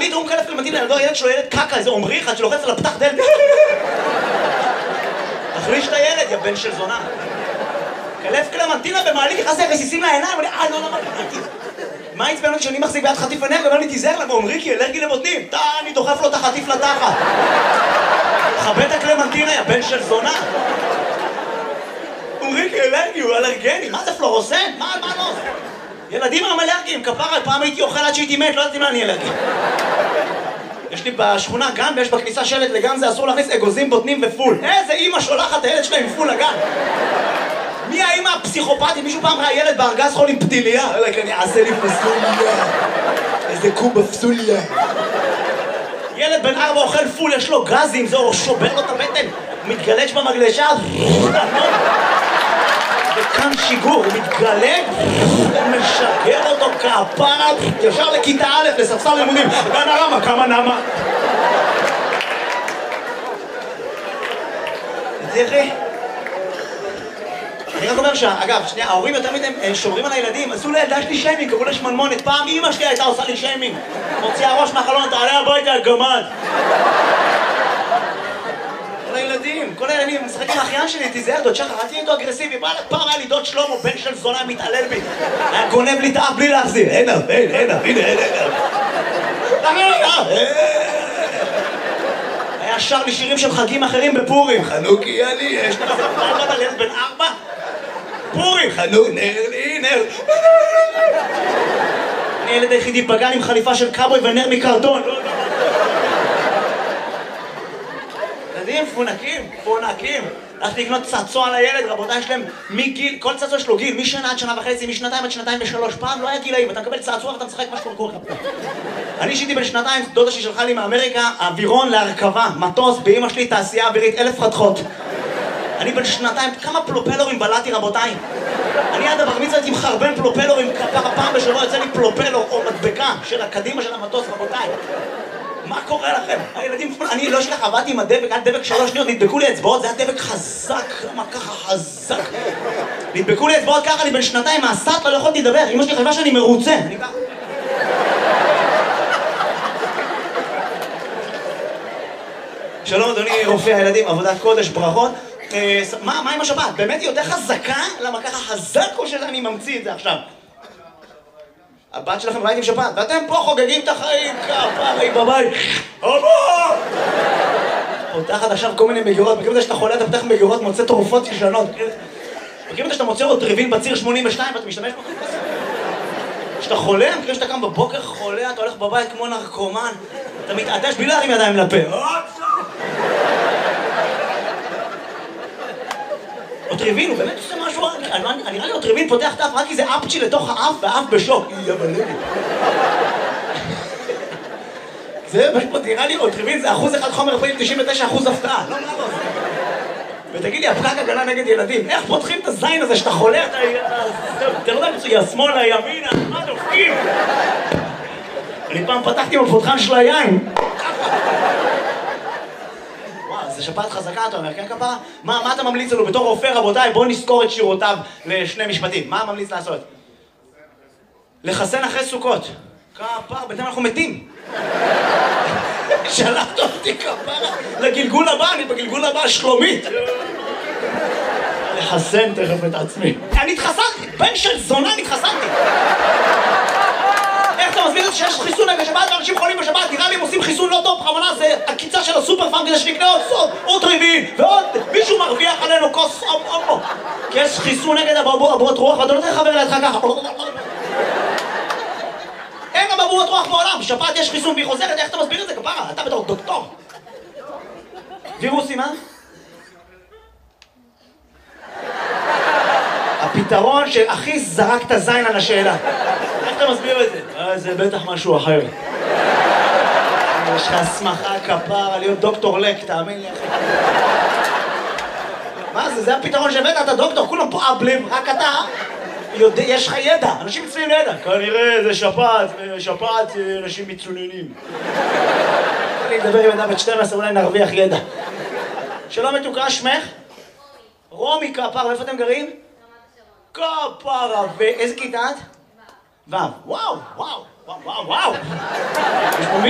במעלית, הוא מקלף קלמנטינה, הילד שלו ילד קקה, איזה עומרי אחד שלוחץ על הפתח דלת. תחליש את הילד, יא בן של זונה. קלף קלמנטינה במעלית, נכנס לי רסיסים לעיניים, אני לא למדתי. מה הצבנו כשאני מחזיק ביד חטיף אנרגיה, ואומר לי תיזהר למה עומרי כי אלרגי לבוטנים. אני דוחף לו את החטיף לתחת. חבט הקלמנטינה, יא בן של זונה. עומרי כי אלרגי, הוא אלרגני, מה זה פלורוסן? מה לא? ילדים הם אלרגיים, כפרה, פעם הייתי אוכל עד שהייתי מת, לא יודעת אם אני אלרגי. יש לי בשכונה גן ויש בכניסה שלט לגן זה אסור להכניס אגוזים, בוטנים ופול. איזה אמא שולחת הילד שלה עם פול לגן. מי האמא הפסיכופתית? מישהו פעם ראה ילד בארגז חול עם פתיליה? אלא כי אני אעשה לי פסוליה. איזה קובה פסוליה. ילד בן 4 אוכל פול, יש לו גזים, זה שובר לו את הבטן. הוא מתגלש במגלשה. וכאן שיגור, הוא מתגלג, הוא משגר אותו כפרה, ישר לכיתה א' לספסל לימודים. גן הרמה, כמה נמה. תראי. אני רק אומר אגב, שנייה, ההורים יותר מדי שומרים על הילדים, עשו לילדה שלי שיימינג, קראו לה שמנמונת. פעם אמא שלי הייתה עושה לי שיימינג. מוציאה ראש מהחלון, תעלה הביתה, גמד. כל הילדים משחקים האחיין שלי, תיזהר דוד שחר, אל תהיה איתו אגרסיבי. פעם היה לי דוד שלמה, בן של זונה, מתעלל בי. היה גונב לי את האף בלי להחזיר. הנה, היה שר לי שירים של חגים אחרים בפורים. חנוכי אני, יש לך פעם על ילד בן 4? פורים, חנוכי, נר. אני ילד היחידי בגן עם חליפה של קאבוי ונר מקרטון. ילדים פונקים. הלכתי לקנות צעצוע לילד, רבותיי, יש להם מגיל, כל צעצוע יש לו גיל, משנה עד שנה וחצי, משנתיים עד שנתיים ושלוש. פעם לא היה גילאים, אתה מקבל צעצוע ואתה משחק מה שקורה. אני אישיתי בן שנתיים, דודה שלי שלחה לי מאמריקה, אווירון להרכבה, מטוס, באמא שלי תעשייה אווירית, 1000 חתכות. אני בן שנתיים, כמה פלופלורים בלעתי, רבותיי. אני עד הבר מצווה הייתי עם חרבן פלופלורים, ככה פעם בשבוע יוצא לי פלופלור או מדבקה של הקדימה של המטוס, רבותיי. מה קורה לכם? הילדים, אני לא שלך, עבדתי עם הדבק, היה דבק 3 שניות, נדבקו לי אצבעות, זה היה דבק חזק, למה ככה חזק? נדבקו לי אצבעות ככה, אני בן שנתיים מהסת, לא יכולתי לדבר, אמא שלי חשבה שאני מרוצה, אני ככה. שלום אדוני רופא הילדים, עבודת קודש, ברכות. מה עם השבת? באמת היא יותר חזקה? למה ככה חזק או שאני ממציא את זה עכשיו? הבת שלכם ראיתם שבת, ואתם פה חוגגים את החיים, כפרי בבית. אבא! פותחת עכשיו כל מיני מגירות, מכירים את זה שאתה חולה, אתה פותח מגירות, מוצא תרופות ישנות. מכירים את זה שאתה מוצא עוד טריבין בציר 82 ואתה משתמש בו? כשאתה חולה, מכירים שאתה קם בבוקר חולה, אתה הולך בבית כמו נרקומן, אתה מתעטש בלי להרים ידיים לפה. אוטריבין, הוא באמת עושה משהו, נראה לי אוטריבין פותח את האף רק כי זה אפצ'י לתוך האף והאף בשוק. יא בלבי. זה פשוט, נראה לי אוטריבין זה 1% חומר פעיל, 99% הפתעה. לא, לא. ותגיד לי, הפקק הגנה נגד ילדים, איך פותחים את הזין הזה שאתה חולה, אתה לא יודע, יא שמאלה, ימינה, מה דופקים? אני פעם פתחתי עם הפותחן של היין. זה שפעת חזקה, אתה אומר, כן כפרה? מה אתה ממליץ לנו בתור רופא, רבותיי? בואו נזכור את שירותיו לשני משפטים. מה ממליץ לעשות? לחסן אחרי סוכות. כפרה, בינתיים אנחנו מתים. שלחת אותי כפרה לגלגול הבא, אני בגלגול הבא שלומית. לחסן תכף את עצמי. אני התחסנתי, בן של זונה התחסנתי. איך אתה מסביר את זה שיש חיסון נגד שבת ואנשים חולים בשבת? נראה לי הם עושים חיסון לא טוב, בכוונה זה הקיצה של הסופר פארם כדי שנקנה עוד טריבין ועוד מישהו מרוויח עלינו כוס כי יש חיסון נגד אבעבועות רוח ואתה לא תחבר לידך ככה. אין אבעבועות רוח בעולם, בשבת יש חיסון והיא חוזרת, איך אתה מסביר את זה כפרה? אתה בתור דוקטור. וירוסים, הפתרון שהכי זרק את הזין על השאלה. איך אתה מסביר את זה? זה בטח משהו אחר. יש לך הסמכה כפרה להיות דוקטור לק, תאמין לי אחי. מה זה? זה הפתרון שהבאת, אתה דוקטור, כולם פה אבלים, רק אתה יש לך ידע, אנשים מצויים לידע. כנראה זה שפעת אנשים מצוננים. אני אדבר עם אדם בת 12, אולי נרוויח ידע. שלום מתוקה, שמך? רומי כפרה, ואיפה אתם גרים? כפרה, ואיזה כיתה את? ו'. וואו.